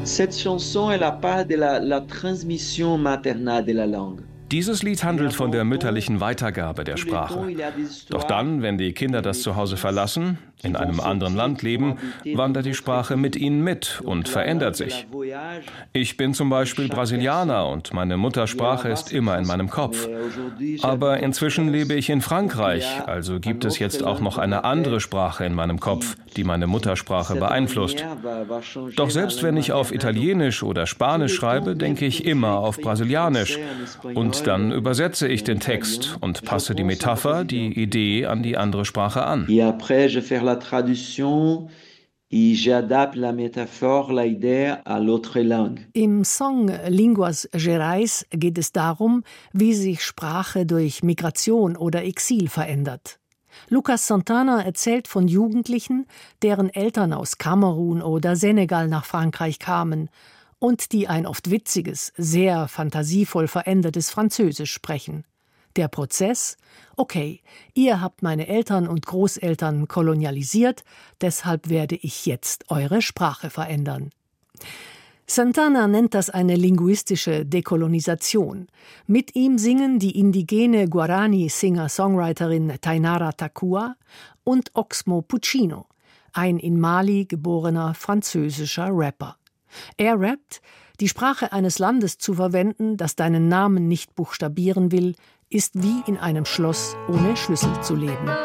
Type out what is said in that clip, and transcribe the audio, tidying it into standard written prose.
Cette chanson, elle parle de la transmission maternelle de la langue. Dieses Lied handelt von der mütterlichen Weitergabe der Sprache. Doch dann, wenn die Kinder das Zuhause verlassen, in einem anderen Land leben, wandert die Sprache mit ihnen mit und verändert sich. Ich bin zum Beispiel Brasilianer und meine Muttersprache ist immer in meinem Kopf. Aber inzwischen lebe ich in Frankreich, also gibt es jetzt auch noch eine andere Sprache in meinem Kopf, die meine Muttersprache beeinflusst. Doch selbst wenn ich auf Italienisch oder Spanisch schreibe, denke ich immer auf Brasilianisch. Und dann übersetze ich den Text und passe die Metapher, die Idee an die andere Sprache an. Et après, je fais la traduction et j'adapte la métaphore, l'idée à l'autre langue. Im Song Linguas Gerais geht es darum, wie sich Sprache durch Migration oder Exil verändert. Lucas Santana erzählt von Jugendlichen, deren Eltern aus Kamerun oder Senegal nach Frankreich kamen und die ein oft witziges, sehr fantasievoll verändertes Französisch sprechen. Der Prozess? Okay, ihr habt meine Eltern und Großeltern kolonialisiert, deshalb werde ich jetzt eure Sprache verändern. Santana nennt das eine linguistische Dekolonisation. Mit ihm singen die indigene Guarani-Singer-Songwriterin Tainara Takua und Oxmo Puccino, ein in Mali geborener französischer Rapper. Er rappt: Die Sprache eines Landes zu verwenden, das deinen Namen nicht buchstabieren will, ist wie in einem Schloss ohne Schlüssel zu leben.